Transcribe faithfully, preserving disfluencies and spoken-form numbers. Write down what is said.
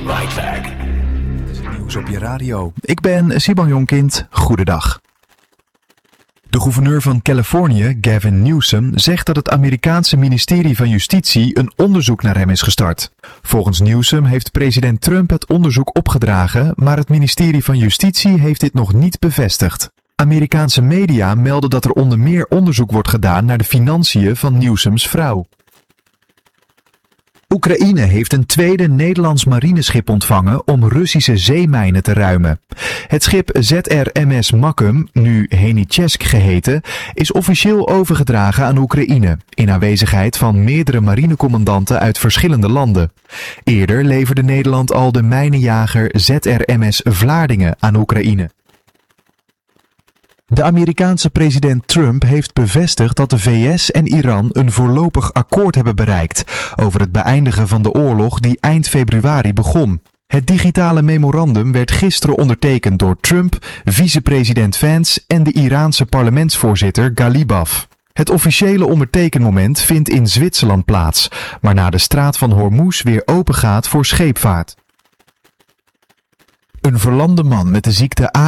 Right. Nieuws op je radio. Ik ben Siban Jonkind. Goedendag. De gouverneur van Californië, Gavin Newsom, zegt dat het Amerikaanse ministerie van Justitie een onderzoek naar hem is gestart. Volgens Newsom heeft president Trump het onderzoek opgedragen, maar het ministerie van Justitie heeft dit nog niet bevestigd. Amerikaanse media melden dat er onder meer onderzoek wordt gedaan naar de financiën van Newsoms vrouw. Oekraïne heeft een tweede Nederlands marineschip ontvangen om Russische zeemijnen te ruimen. Het schip Z R M S Makkum, nu Henichesk geheten, is officieel overgedragen aan Oekraïne, in aanwezigheid van meerdere marinecommandanten uit verschillende landen. Eerder leverde Nederland al de mijnenjager Z R M S Vlaardingen aan Oekraïne. De Amerikaanse president Trump heeft bevestigd dat de V S en Iran een voorlopig akkoord hebben bereikt over het beëindigen van de oorlog die eind februari begon. Het digitale memorandum werd gisteren ondertekend door Trump, vicepresident Vance en de Iraanse parlementsvoorzitter Ghalibaf. Het officiële ondertekenmoment vindt in Zwitserland plaats, waarna de straat van Hormuz weer opengaat voor scheepvaart. Een verlamde man met de ziekte A